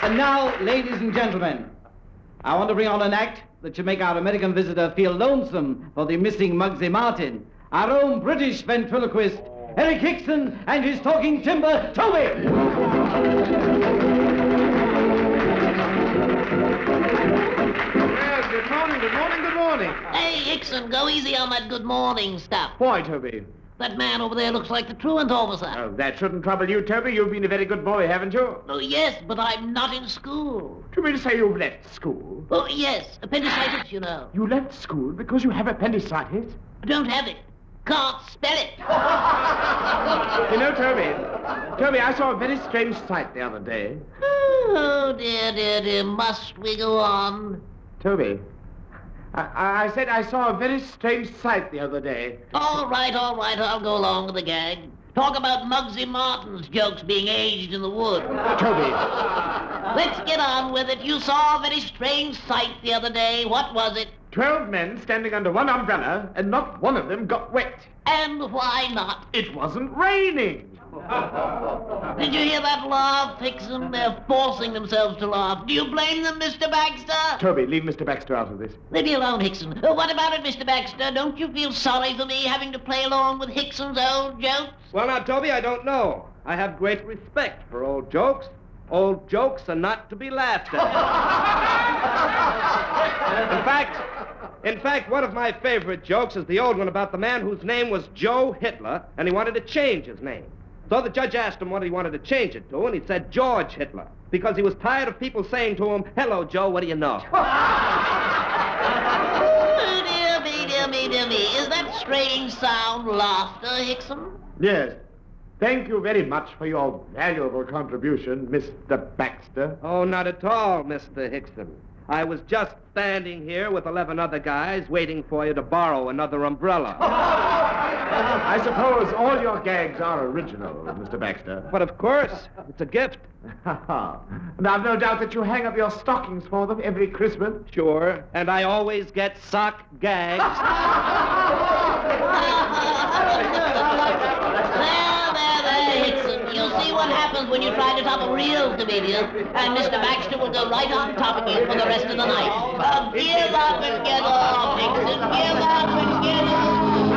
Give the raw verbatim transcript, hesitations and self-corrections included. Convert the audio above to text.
And now, ladies and gentlemen, I want to bring on an act that should make our American visitor feel lonesome for the missing Muggsy Martin. Our own British ventriloquist, Eric Hickson, and his talking timber, Toby! Well, good morning, good morning, good morning. Hey, Hickson, go easy on that good morning stuff. Why, Toby? That man over there looks like the truant officer. Oh, that shouldn't trouble you, Toby. You've been a very good boy, haven't you? Oh, yes, but I'm not in school. Do you mean to say you've left school? Oh, yes, appendicitis, you know. You left school because you have appendicitis? I don't have it. Can't spell it. You know, Toby, Toby, I saw a very strange sight the other day. Oh, dear, dear, dear, must we go on? Toby, I, I said I saw a very strange sight the other day. All right, all right, I'll go along with the gag. Talk about Muggsy Martin's jokes being aged in the wood. Toby. Let's get on with it. You saw a very strange sight the other day. What was it? Twelve men standing under one umbrella, and not one of them got wet. And why not? It wasn't raining. Did you hear that laugh, Hickson? They're forcing themselves to laugh. Do you blame them, Mister Baxter? Toby, leave Mister Baxter out of this. Leave me alone, Hickson. Uh, what about it, Mister Baxter? Don't you feel sorry for me having to play along with Hickson's old jokes? Well, now, Toby, I don't know. I have great respect for old jokes. Old jokes are not to be laughed at. In fact, in fact, one of my favorite jokes is the old one about the man whose name was Joe Hitler, and he wanted to change his name. So the judge asked him what he wanted to change it to, and he said George Hitler, because he was tired of people saying to him, "Hello, Joe, what do you know?" Oh, dear me, dear me, dear me. Is that strange sound laughter, Hickson? Yes. Thank you very much for your valuable contribution, Mister Baxter. Oh, not at all, Mister Hickson. I was just standing here with eleven other guys waiting for you to borrow another umbrella. I suppose all your gags are original, Mister Baxter. But of course, it's a gift. And I've no doubt that you hang up your stockings for them every Christmas. Sure, and I always get sock gags. There, there, there, Hickson. You'll see what happens when you try to top a real comedian, and Mister Baxter will go right on topping you for the rest of the night. Uh, give up and get off, Hickson. Give up and get off.